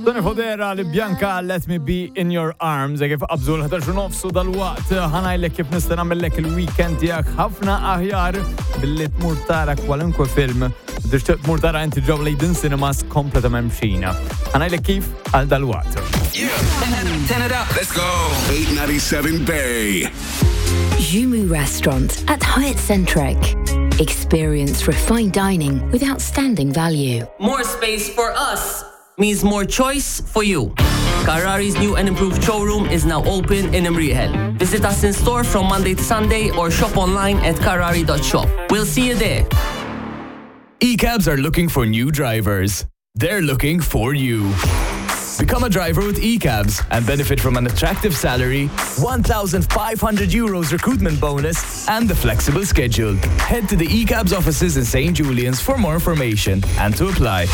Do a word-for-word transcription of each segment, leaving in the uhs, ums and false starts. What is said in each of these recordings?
Doni Fodera li Bjanka Let Me Be In Your Arms kif qabżu l-ħadax u nofsu dal-waqt ħanajlek kif nista' nagħmellek il-weekend tiegħek ħafna aħjar billi tmur tara kwalunkwe film biex tmur tara inti ġew Leiden Cinemas kompletament mxina. Ħanajlek kif għal dal-waqt. Turn it up. Let's go. eight ninety-seven Bay. Jumu Restaurant at Hyatt Centric. Experience refined dining with outstanding value. More space for us means more choice for you. Carrari's new and improved showroom is now open in Imriħel. Visit us in store from Monday to Sunday or shop online at carrari dot shop. We'll see you there. E-cabs are looking for new drivers. They're looking for you. Become a driver with E-cabs and benefit from an attractive salary, one thousand five hundred euros recruitment bonus, and the flexible schedule. Head to the E-cabs offices in Saint Julian's for more information and to apply.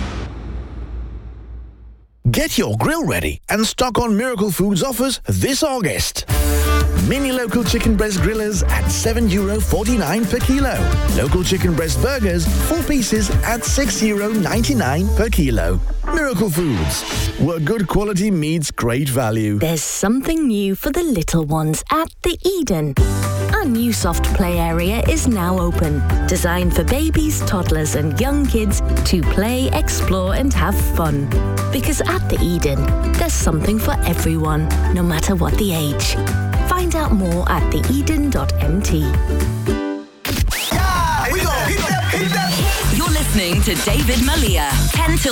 Get your grill ready and stock on Miracle Foods offers this August. Mini local chicken breast grillers at seven euro forty-nine per kilo. Local chicken breast burgers, four pieces at six euro ninety-nine per kilo. Miracle Foods, where good quality meets great value. There's something new for the little ones at the Eden. Our new soft play area is now open, designed for babies, toddlers and young kids to play, explore and have fun. Because at the Eden, there's something for everyone, no matter what the age. Find out more at the eden dot m t. Yeah, we go. Hit that, hit that. You're listening to David Malia, ten till